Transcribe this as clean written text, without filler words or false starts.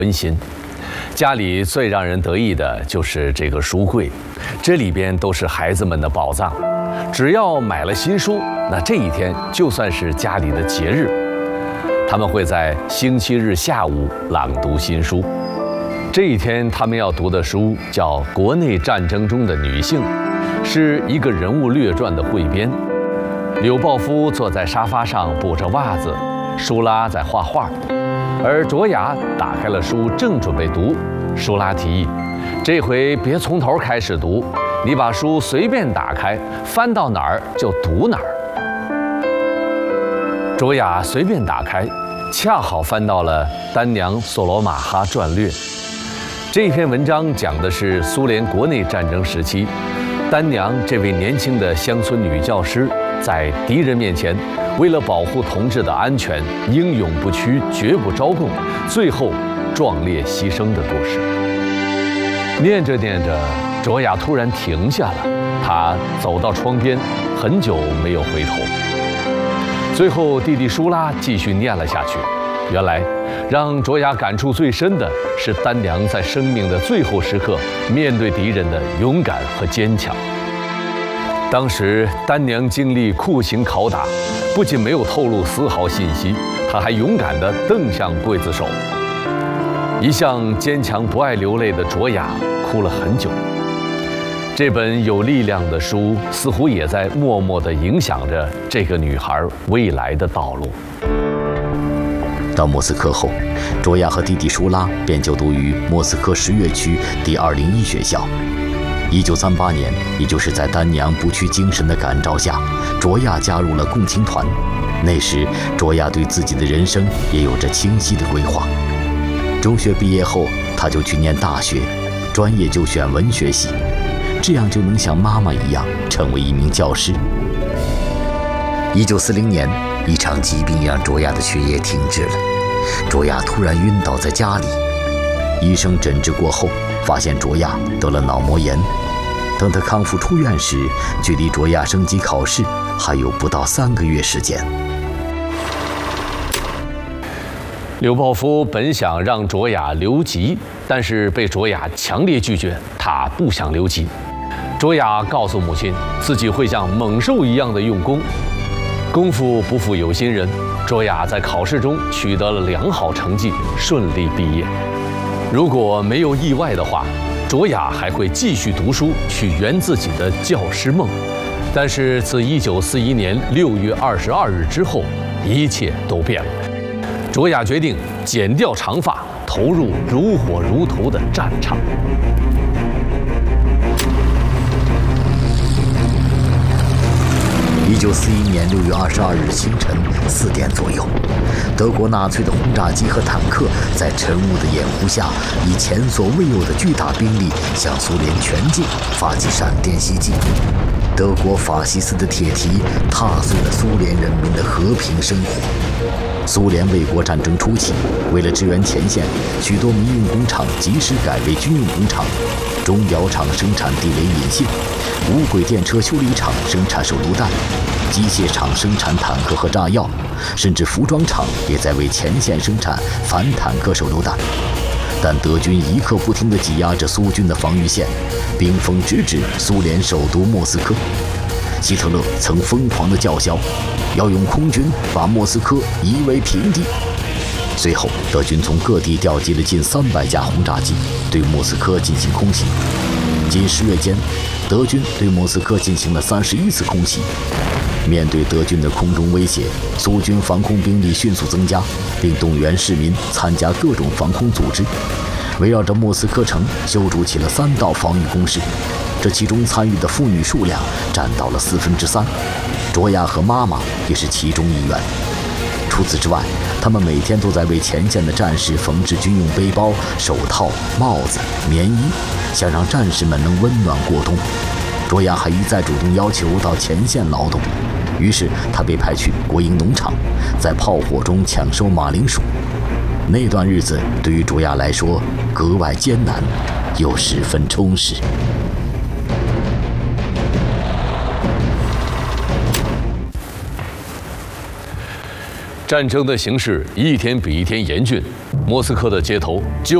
温馨。家里最让人得意的就是这个书柜，这里边都是孩子们的宝藏。只要买了新书，那这一天就算是家里的节日。他们会在星期日下午朗读新书。这一天他们要读的书叫《国内战争中的女性》，是一个人物略传的汇编。柳抱夫坐在沙发上补着袜子，舒拉在画画，而卓雅打开了书，正准备读。舒拉提议：“这回别从头开始读，你把书随便打开，翻到哪儿就读哪儿。”卓雅随便打开，恰好翻到了丹娘索罗马哈传略。这篇文章讲的是苏联国内战争时期，丹娘这位年轻的乡村女教师，在敌人面前，为了保护同志的安全，英勇不屈，绝不招供，最后壮烈牺牲的故事。念着念着，卓雅突然停下了，她走到窗边，很久没有回头。最后，弟弟舒拉继续念了下去。原来，让卓雅感触最深的是丹娘在生命的最后时刻面对敌人的勇敢和坚强。当时，丹娘经历酷刑拷打，不仅没有透露丝毫信息，她还勇敢地瞪向刽子手。一向坚强不爱流泪的卓雅哭了很久。这本有力量的书似乎也在默默地影响着这个女孩未来的道路。 到莫斯科后，卓雅和弟弟舒拉便就读于莫斯科十月区第201学校。1938年，也就是在丹娘不屈精神的感召下，卓雅加入了共青团。那时，卓雅对自己的人生也有着清晰的规划。中学毕业后，他就去念大学，专业就选文学系，这样就能像妈妈一样成为一名教师。1940年，一场疾病让卓雅的血液停滞了，卓雅突然晕倒在家里。医生诊治过后，发现卓雅得了脑膜炎。等她康复出院时，距离卓雅升级考试还有不到3个月时间。 柳抱夫本想让卓雅留级，但是被卓雅强烈拒绝，他不想留级。卓雅告诉母亲，自己会像猛兽一样的用功。功夫不负有心人，卓雅在考试中取得了良好成绩，顺利毕业。如果没有意外的话，卓雅还会继续读书，去圆自己的教师梦。但是自1941年6月22日之后，一切都变了。卓雅决定剪掉长发，投入如火如荼的战场。 1941年6月22日清晨4点左右，德国纳粹的轰炸机和坦克在晨雾的掩护下，以前所未有的巨大兵力向苏联全境发起闪电袭击。德国法西斯的铁蹄踏碎了苏联人民的和平生活。苏联卫国战争初期，为了支援前线，许多民用工厂及时改为军用工厂，钟表厂生产地雷引信，无轨电车修理厂生产手榴弹，机械厂生产坦克和炸药，甚至服装厂也在为前线生产反坦克手榴弹。但德军一刻不停地挤压着苏军的防御线，兵锋直指苏联首都莫斯科。希特勒曾疯狂地叫嚣，要用空军把莫斯科夷为平地。随后，德军从各地调集了近300架轰炸机，对莫斯科进行空袭。仅10月间，德军对莫斯科进行了31次空袭。面对德军的空中威胁，苏军防空兵力迅速增加，并动员市民参加各种防空组织，围绕着莫斯科城修筑起了3道防御工事。这其中参与的妇女数量占到了3/4，卓雅和妈妈也是其中一员。除此之外，他们每天都在为前线的战士缝制军用背包、手套、帽子、棉衣，想让战士们能温暖过冬。卓雅还一再主动要求到前线劳动，于是他被派去国营农场，在炮火中抢收马铃薯。那段日子对于卓雅来说格外艰难，又十分充实。 战争的形势一天比一天严峻，莫斯科的街头就